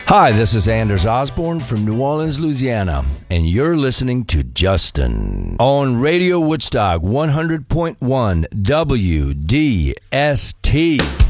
Hi, this is Anders Osborne from New Orleans, Louisiana, and you're listening to Justin on Radio Woodstock 100.1 WDST.